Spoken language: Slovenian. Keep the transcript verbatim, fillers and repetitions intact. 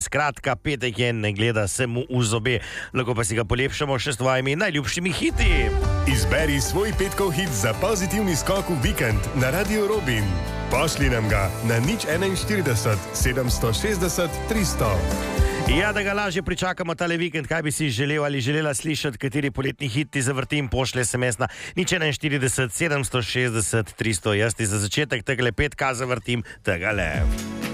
Skratka, petek je, ne gleda se mu v zobe. Lahko pa si ga polepšamo še s tvojimi najljubšimi hiti. Izberi svoj petkov hit za pozitivni skok v vikend na Radio Robin. Pošli nam ga na nič enainštirideset, sedemsto šestdeset, tristo. Ja, da ga lažje pričakamo tale vikend, kaj bi si želel ali želela slišati, kateri poletni hit ti zavrtim, pošlje es em es na nič enainštirideset, sedemsto šestdeset, tristo. Jaz ti za začetek tegale petka zavrtim tegale.